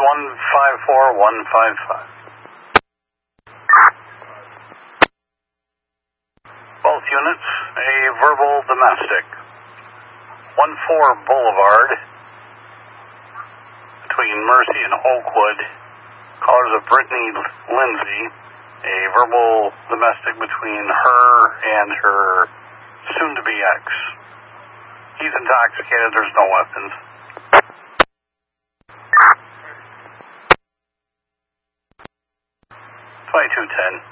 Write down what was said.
154155. Both units, a verbal domestic. 14 Boulevard, between Mercy and Oakwood. Callers of Brittany Lindsay, a verbal domestic between her and her soon-to-be ex. He's intoxicated, there's no weapons. 2210.